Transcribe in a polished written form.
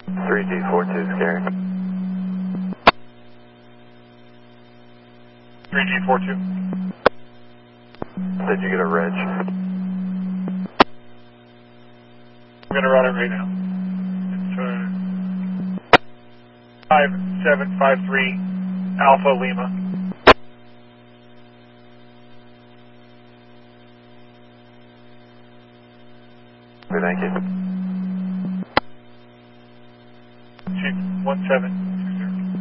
3G42 scary. 3G42. Did you get a reg? I'm going to run it right now. It's 5753 Alpha Lima. Thank you. Chief 17.